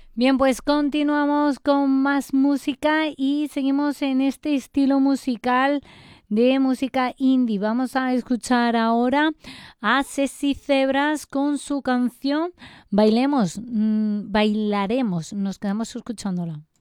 Bien, pues continuamos con más música y seguimos en este estilo musical de música indie. Vamos a escuchar ahora a Ceci Cebras con su canción Bailemos, bailaremos. Nos quedamos escuchándola.